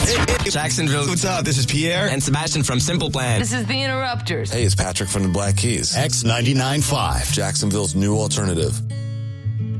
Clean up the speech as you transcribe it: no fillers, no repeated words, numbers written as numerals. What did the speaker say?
Jacksonville. What's up? This is Pierre. And Sebastian from Simple Plan. This is the Interrupters. Hey, it's Patrick from the Black Keys. X99.5. Jacksonville's new alternative.